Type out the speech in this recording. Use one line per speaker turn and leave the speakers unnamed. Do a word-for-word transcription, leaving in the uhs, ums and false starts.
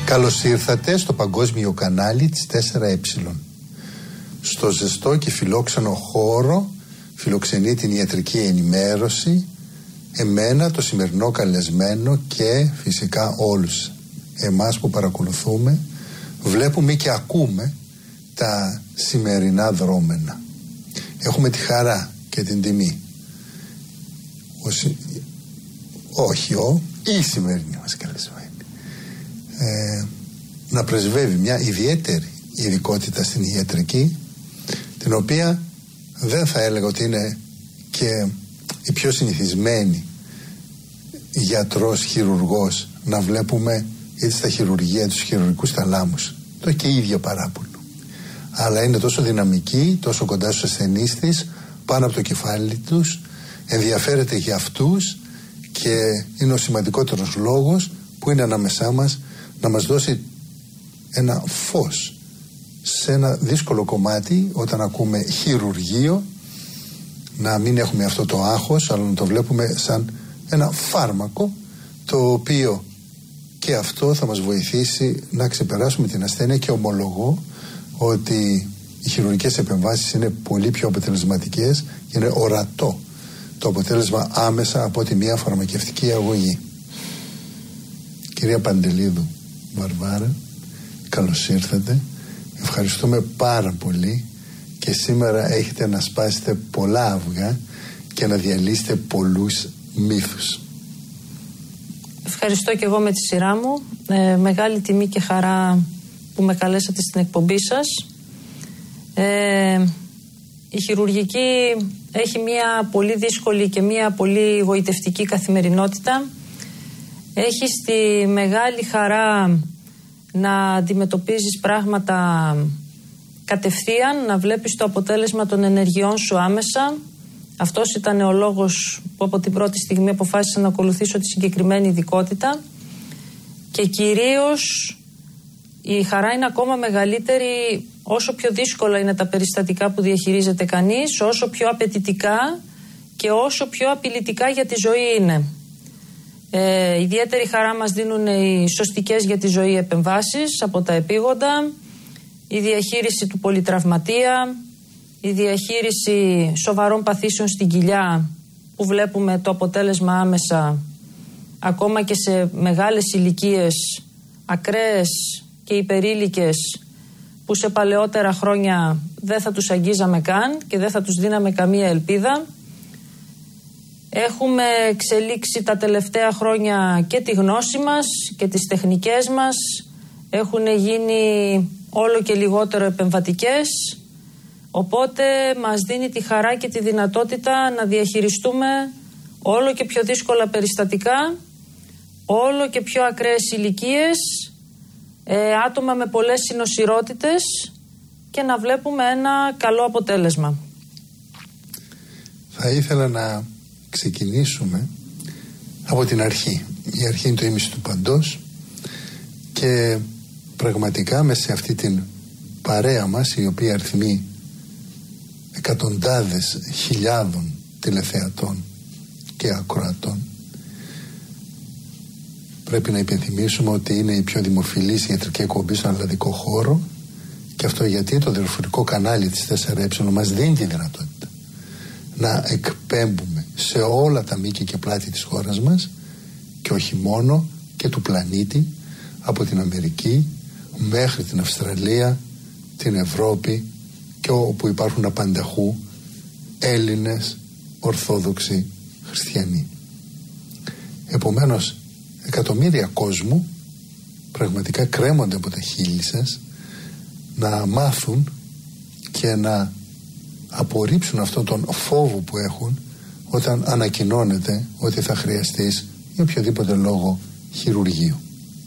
Καλώς ήρθατε στο παγκόσμιο κανάλι της τέσσερα ε. Στο ζεστό και φιλόξενο χώρο φιλοξενεί την ιατρική ενημέρωση, εμένα, το σημερινό καλεσμένο και φυσικά όλους εμάς που παρακολουθούμε, βλέπουμε και ακούμε τα σημερινά δρόμενα. Έχουμε τη χαρά και την τιμή, ο, όχι ο, η σημερινή μας καλεσμένη, ε, να πρεσβεύει μια ιδιαίτερη ειδικότητα στην ιατρική, την οποία δεν θα έλεγα ότι είναι και η πιο συνηθισμένη γιατρός, χειρουργός να βλέπουμε είτε στα χειρουργεία, τους χειρουργικούς θαλάμους. Το και ίδιο παράπονο. Αλλά είναι τόσο δυναμική, τόσο κοντά στους ασθενείς της, πάνω από το κεφάλι τους, ενδιαφέρεται για αυτούς και είναι ο σημαντικότερος λόγος που είναι ανάμεσά μας να μας δώσει ένα φως σε ένα δύσκολο κομμάτι όταν ακούμε χειρουργείο, να μην έχουμε αυτό το άγχος, αλλά να το βλέπουμε σαν ένα φάρμακο, το οποίο και αυτό θα μας βοηθήσει να ξεπεράσουμε την ασθένεια, και ομολογώ ότι οι χειρουργικές επεμβάσεις είναι πολύ πιο αποτελεσματικές και είναι ορατό το αποτέλεσμα άμεσα από τη μία φαρμακευτική αγωγή. Κυρία Παντελίδου Βαρβάρα, καλώς ήρθατε. Ευχαριστούμε πάρα πολύ και σήμερα έχετε να σπάσετε πολλά αυγά και να διαλύσετε πολλούς μύθους.
Ευχαριστώ και εγώ με τη σειρά μου. Ε, μεγάλη τιμή και χαρά που με καλέσατε στην εκπομπή σας. Ε, η χειρουργική έχει μια πολύ δύσκολη και μια πολύ γοητευτική καθημερινότητα. Έχει στη μεγάλη χαρά να αντιμετωπίζεις πράγματα κατευθείαν, να βλέπεις το αποτέλεσμα των ενεργειών σου άμεσα. Αυτός ήταν ο λόγος που από την πρώτη στιγμή αποφάσισα να ακολουθήσω τη συγκεκριμένη ειδικότητα, και κυρίως η χαρά είναι ακόμα μεγαλύτερη όσο πιο δύσκολα είναι τα περιστατικά που διαχειρίζεται κανείς, όσο πιο απαιτητικά και όσο πιο απειλητικά για τη ζωή είναι. Ε, ιδιαίτερη χαρά μας δίνουν οι σωστικές για τη ζωή επεμβάσεις από τα επίγοντα, η διαχείριση του πολυτραυματία, η διαχείριση σοβαρών παθήσεων στην κοιλιά, που βλέπουμε το αποτέλεσμα άμεσα ακόμα και σε μεγάλες ηλικίες, ακραίες και υπερήλικες, που σε παλαιότερα χρόνια δεν θα τους αγγίζαμε καν και δεν θα τους δίναμε καμία ελπίδα. Έχουμε εξελίξει τα τελευταία χρόνια και τη γνώση μας και τις τεχνικές μας. Έχουν γίνει όλο και λιγότερο επεμβατικές. Οπότε μας δίνει τη χαρά και τη δυνατότητα να διαχειριστούμε όλο και πιο δύσκολα περιστατικά, όλο και πιο ακραίες ηλικίες, ε, άτομα με πολλές συνοσυρότητες, και να βλέπουμε ένα καλό αποτέλεσμα.
Θα ήθελα να ξεκινήσουμε από την αρχή. Η αρχή είναι το ίμιση του παντός, και πραγματικά μέσα σε αυτή την παρέα μας, η οποία αριθμεί εκατοντάδες χιλιάδων τηλεθεατών και ακροατών, πρέπει να υπενθυμίσουμε ότι είναι η πιο δημοφιλής ιατρική εκπομπή στον ελλαδικό χώρο, και αυτό γιατί το δορυφορικό κανάλι της τέσσερα ε μας δίνει τη δυνατότητα να εκπέμπουμε σε όλα τα μήκη και πλάτη της χώρας μας, και όχι μόνο, και του πλανήτη, από την Αμερική μέχρι την Αυστραλία, την Ευρώπη, και όπου υπάρχουν απανταχού Έλληνες, Ορθόδοξοι, Χριστιανοί. Επομένως, εκατομμύρια κόσμου πραγματικά κρέμονται από τα χείλη σας να μάθουν και να απορρίψουν αυτόν τον φόβο που έχουν όταν ανακοινώνεται ότι θα χρειαστείς για οποιοδήποτε λόγο χειρουργείο.